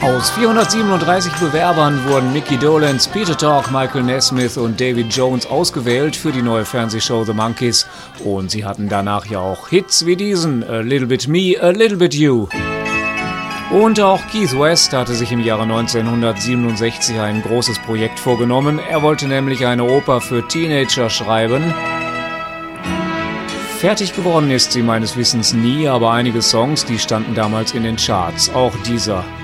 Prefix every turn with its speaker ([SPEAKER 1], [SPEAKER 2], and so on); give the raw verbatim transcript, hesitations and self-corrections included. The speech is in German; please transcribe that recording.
[SPEAKER 1] Aus vierhundertsiebenunddreißig Bewerbern wurden Mickey Dolenz, Peter Tork, Michael Nesmith und David Jones ausgewählt für die neue Fernsehshow The Monkees. Und sie hatten danach ja auch Hits wie diesen, A Little Bit Me, A Little Bit You. Und auch Keith West hatte sich im Jahre neunzehnhundertsiebenundsechzig ein großes Projekt vorgenommen. Er wollte nämlich eine Oper für Teenager schreiben. Fertig geworden ist sie meines Wissens nie, aber einige Songs, die standen damals in den Charts. Auch dieser